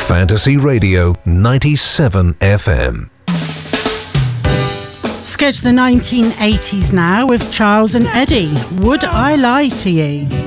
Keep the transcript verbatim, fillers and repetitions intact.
Fantasy Radio ninety-seven F M. Let's go to the nineteen eighties now with Charles and Eddie. Would I Lie to You?